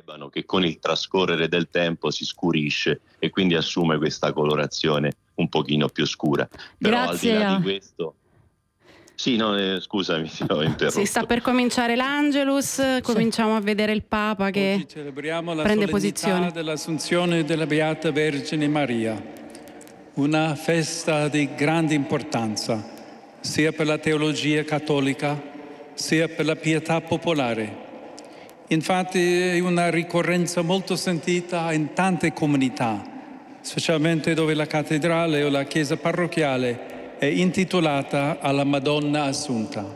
che con il trascorrere del tempo si scurisce e quindi assume questa colorazione un pochino più scura. Però Grazie. al di là di questo... Sì, no, scusami, ti ho interrotto. Si sta per cominciare l'Angelus, cominciamo a vedere il Papa che Oggi celebriamo la prende solennità posizione. dell'Assunzione della Beata Vergine Maria, una festa di grande importanza, sia per la teologia cattolica, sia per la pietà popolare. Infatti è una ricorrenza molto sentita in tante comunità, specialmente dove la cattedrale o la chiesa parrocchiale è intitolata alla Madonna Assunta.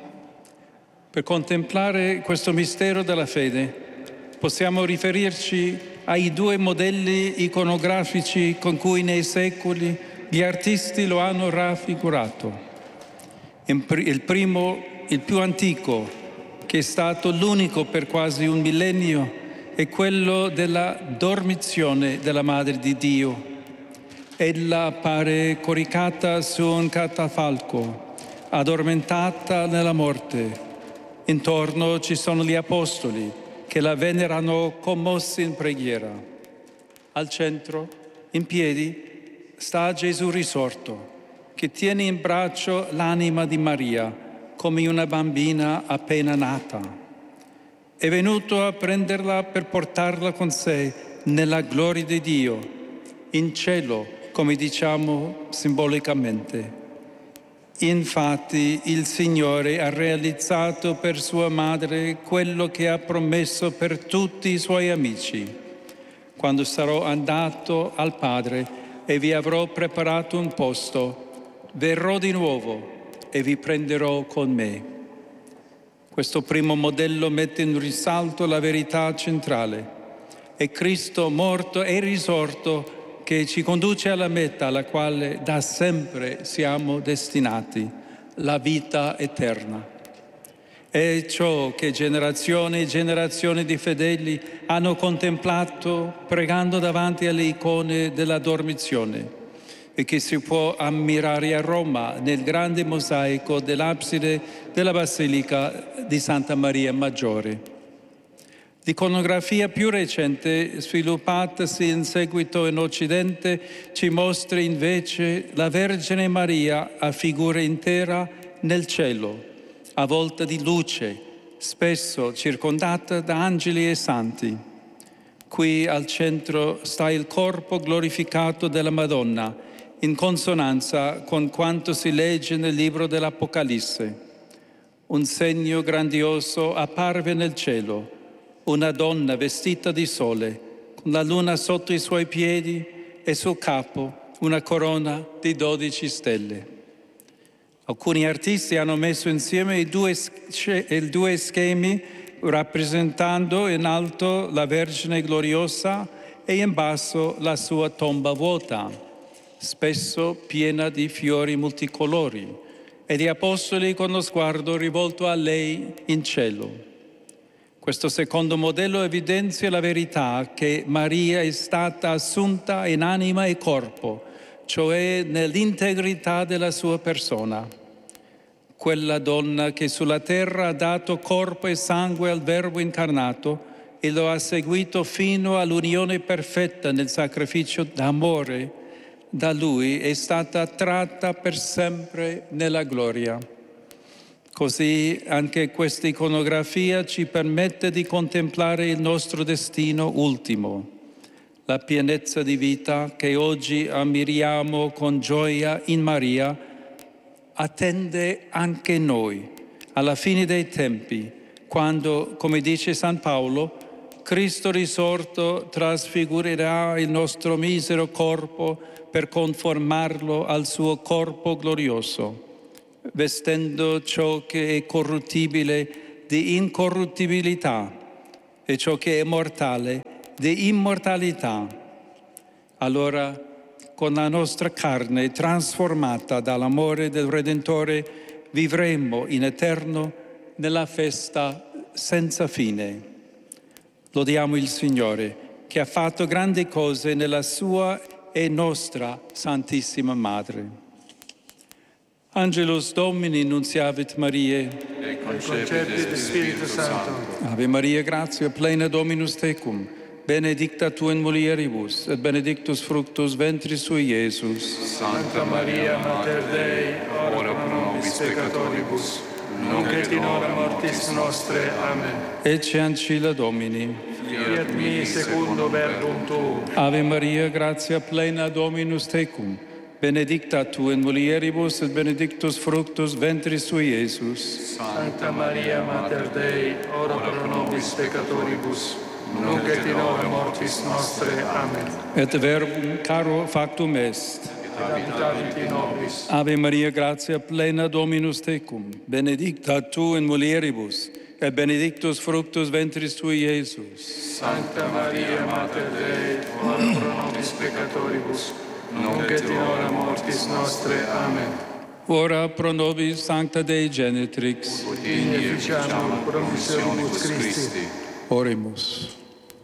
Per contemplare questo mistero della fede possiamo riferirci ai due modelli iconografici con cui nei secoli gli artisti lo hanno raffigurato. Il primo, il più antico, che è stato l'unico per quasi un millennio, è quello della dormizione della Madre di Dio. Ella appare coricata su un catafalco, addormentata nella morte. Intorno ci sono gli apostoli che la venerano commossi in preghiera. Al centro, in piedi, sta Gesù risorto, che tiene in braccio l'anima di Maria come una bambina appena nata. È venuto a prenderla per portarla con sé nella gloria di Dio, in cielo, come diciamo simbolicamente. Infatti il Signore ha realizzato per sua madre quello che ha promesso per tutti i suoi amici. Quando sarò andato al Padre e vi avrò preparato un posto, verrò di nuovo e vi prenderò con me. Questo primo modello mette in risalto la verità centrale. È Cristo morto e risorto che ci conduce alla meta alla quale da sempre siamo destinati, la vita eterna. È ciò che generazioni e generazioni di fedeli hanno contemplato pregando davanti alle icone della dormizione e che si può ammirare a Roma nel grande mosaico dell'abside della Basilica di Santa Maria Maggiore. L'iconografia più recente, sviluppatasi in seguito in Occidente, ci mostra invece la Vergine Maria a figura intera nel cielo, avvolta di luce, spesso circondata da angeli e santi. Qui al centro sta il corpo glorificato della Madonna, in consonanza con quanto si legge nel libro dell'Apocalisse. Un segno grandioso apparve nel cielo, una donna vestita di sole, con la luna sotto i suoi piedi e sul capo una corona di 12 stelle. Alcuni artisti hanno messo insieme i due schemi rappresentando in alto la Vergine gloriosa e in basso la sua tomba vuota, spesso piena di fiori multicolori, e di apostoli con lo sguardo rivolto a lei in cielo. Questo secondo modello evidenzia la verità che Maria è stata assunta in anima e corpo, cioè nell'integrità della sua persona. Quella donna che sulla terra ha dato corpo e sangue al Verbo incarnato e lo ha seguito fino all'unione perfetta nel sacrificio d'amore, da Lui è stata tratta per sempre nella gloria. Così anche questa iconografia ci permette di contemplare il nostro destino ultimo, la pienezza di vita che oggi ammiriamo con gioia in Maria, attende anche noi alla fine dei tempi, quando, come dice San Paolo, Cristo risorto trasfigurerà il nostro misero corpo per conformarlo al suo corpo glorioso, vestendo ciò che è corruttibile di incorruttibilità e ciò che è mortale di immortalità. Allora, con la nostra carne trasformata dall'amore del Redentore, vivremo in eterno nella festa senza fine. Lodiamo il Signore, che ha fatto grandi cose nella sua e nostra Santissima Madre. Angelus Domini nunciavit Mariae. concepit Spiritus Sancto. Ave Maria, gratia plena Dominus tecum, benedicta tu in mulieribus, et benedictus fructus ventris sui, Iesus. Santa Maria, Mater Dei, ora pro nobis peccatoribus, nunc et in hora mortis nostre. Amen. Ecce ancilla Domini. Fiat mi secundo verbum tuum. Ave Maria, gratia plena Dominus tecum, benedicta tu in mulieribus, et benedictus fructus ventris sui, Iesus. Santa Maria, Mater Dei, ora pro nobis peccatoribus, nunc et in hora mortis nostre. Amen. Et verbum caro factum est. Habitavit in nobis. Ave Maria, gratia plena Dominus tecum, benedicta tu in mulieribus, et benedictus fructus ventris tui, Iesus. Santa Maria, Mater Dei, ora pro nobis peccatoribus, nunc et in hora mortis nostre. Amen. Ora pro nobis sancta Dei Genitrix. Udini efficiamur promissionibus Christi. Oremus.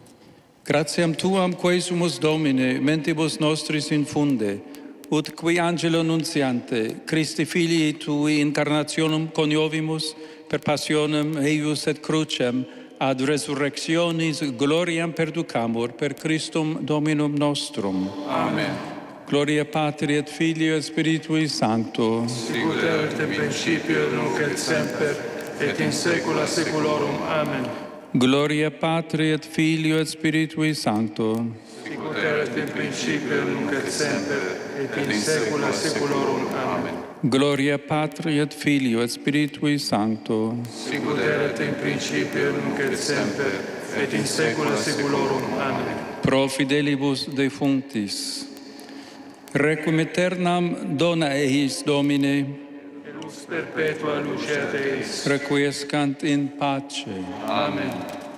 Gratiam tuam quae sumus Domine, mentibus nostris infunde, ut qui angelo nuntiante, Christi filii tui incarnationem coniovimus, per passionem eius et crucem, ad resurrectionis gloriam perducamur, per Christum Dominum nostrum. Amen. Gloria Patri et Filio et Spiritui Sancto. Sicut erat in principio, nunc et semper, et in saecula saeculorum. Amen. Gloria Patri et Filio et Spiritui Sancto. Sicut erat in principio, nunc et semper, et in saecula saeculorum. Amen. Gloria Patri et Filio et Spiritui Sancto. Sicut erat in principio, nunc et semper, et in saecula saeculorum. Amen. Pro fidelibus defunctis. Requiem aeternam dona eis Domine. Et lux perpetua luceat eis. Requiescant in pace. Amen.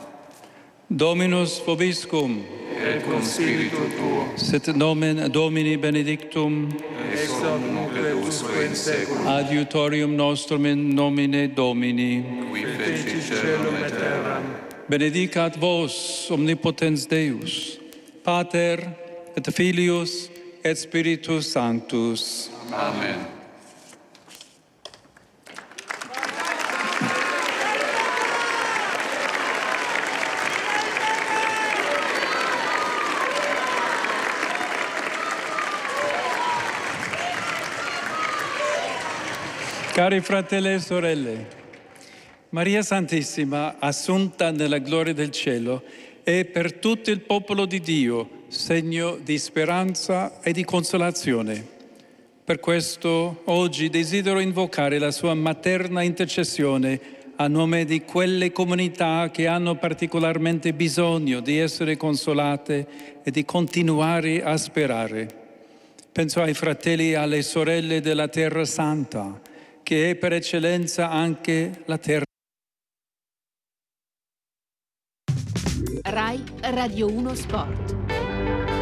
Dominus vobiscum. Et cum spiritu tuo. Sit nomen Domini benedictum. Ex hoc nunc et usque in saeculum. Adiutorium nostrum in nomine Domini. Qui fecit caelum et terram. Benedicat vos omnipotens Deus, Pater et Filius et Spiritus Sanctus. Amen. Cari fratelli e sorelle, Maria Santissima, assunta nella gloria del cielo, è per tutto il popolo di Dio segno di speranza e di consolazione. Per questo oggi desidero invocare la sua materna intercessione a nome di quelle comunità che hanno particolarmente bisogno di essere consolate e di continuare a sperare. Penso ai fratelli e alle sorelle della Terra Santa, che è per eccellenza anche la terra. Rai Radio 1 Sport.